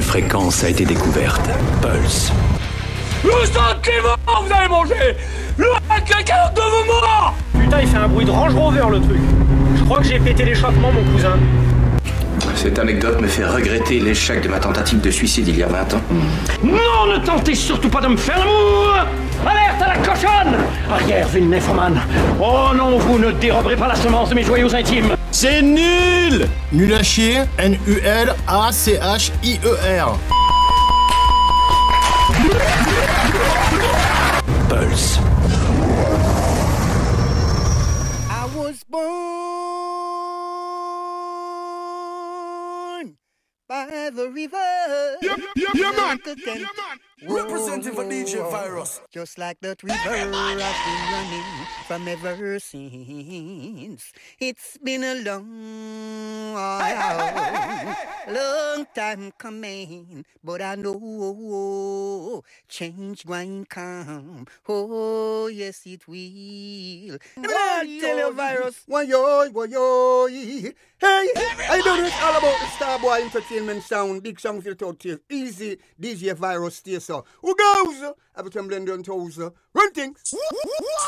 fréquence a été découverte. Pulse. Le sentiment, vous allez manger le caca de vos morts. Putain, il fait un bruit de Range Rover, le truc. Je crois que j'ai pété l'échappement, mon cousin. Cette anecdote me fait regretter l'échec de ma tentative de suicide il y a 20 ans. Non, ne tentez surtout pas de me faire l'amour. Alerte à la cochonne. Arrière, vil nymphomane. Oh non, vous ne déroberez pas la semence de mes joyaux intimes. C'est nul. Nul à chier, N-U-L-A-C-H-I-E-R. Pulse. I was born by the river. Yeah, man. Again. Representing for DJ Virus. Just like that river, I've been running from ever since. It's been a long time coming, but I know change going come. Oh, yes, it will. Tell you, Virus. Why yo. Hey, I know this all about the Starboy Entertainment sound. Big song for your throat tears. Easy, DJ Virus stay so. Who goes? Every time blend on toes. Run things.